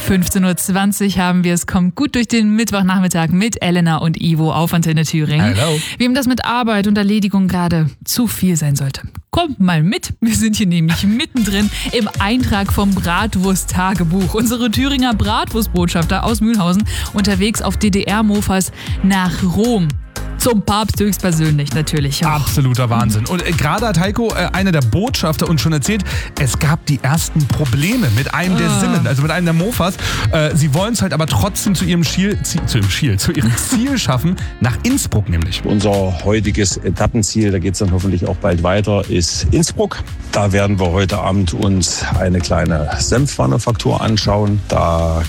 15.20 Uhr haben wir es. Kommt gut durch den Mittwochnachmittag mit Elena und Ivo auf Antenne Thüringen. Hallo. Wem das mit Arbeit und Erledigung gerade zu viel sein sollte, kommt mal mit. Wir sind hier nämlich mittendrin im Eintrag vom Bratwurst-Tagebuch. Unsere Thüringer Bratwurstbotschafter aus Mühlhausen unterwegs auf DDR-Mofas nach Rom. Zum Papst höchstpersönlich natürlich. Absoluter Wahnsinn. Und gerade hat Heiko, einer der Botschafter, uns schon erzählt, es gab die ersten Probleme mit einem der Simmen, also mit einem der Mofas. Sie wollen es halt aber trotzdem zu ihrem Ziel schaffen, nach Innsbruck nämlich. Unser heutiges Etappenziel, da geht es dann hoffentlich auch bald weiter, ist Innsbruck. Da werden wir heute Abend uns eine kleine Senfmanufaktur anschauen. Da